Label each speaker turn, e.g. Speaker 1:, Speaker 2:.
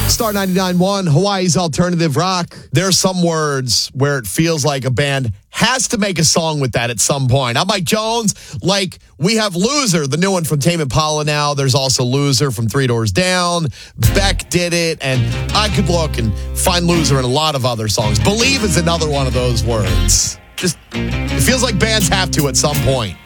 Speaker 1: Star 99.1, Hawaii's alternative rock. There are some words where it feels like a band has to make a song with that at some point. I'm Mike Jones. Like, we have Loser, the new one from Tame Impala now. There's also Loser from Three Doors Down. Beck did it, and I could look and find Loser in a lot of other songs. Believe is another one of those words. Just, it feels like bands have to at some point.